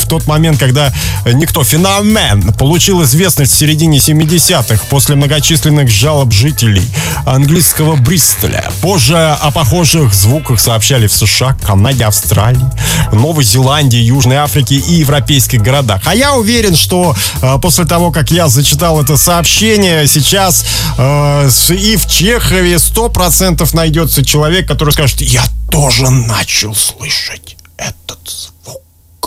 тот момент, когда никто, феномен, получил известность в середине 70-х после многочисленных жалоб жителей английского Бристоля. Позже о похожих звуках сообщали в США, Канаде, Австралии, Новой Зеландии, Южной Африке и европейских городах. А я уверен, что после того, как я зачитал это сообщение, сейчас и в Чехове 100% найдется человек, который скажет: я тоже начал слышать этот звук.